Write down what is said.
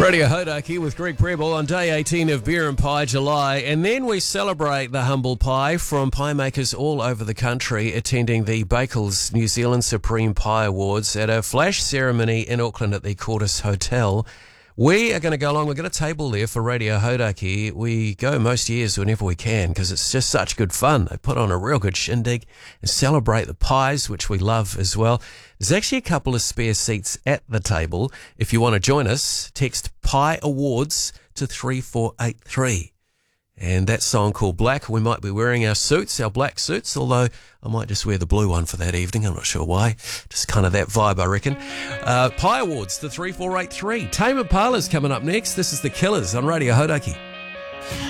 Radio Hodaki with Greg Prebble on day 18 of Beer and Pie July, and then we celebrate the humble pie from pie makers all over the country attending the Bakels New Zealand Supreme Pie Awards at a flash ceremony in Auckland at the Quartus Hotel. We are going to go along. We've got a table there for Radio Hodaki. We go most years whenever we can because it's just such good fun. They put on a real good shindig and celebrate the pies, which we love as well. There's actually a couple of spare seats at the table. If you want to join us, text Pie Awards to 3483. And that song called Black, we might be wearing our suits, our black suits, although I might just wear the blue one for that evening. I'm not sure why. Just kind of that vibe, I reckon. Pie Awards to 3483. Tame Impala's coming up next. This is The Killers on Radio Hodaki.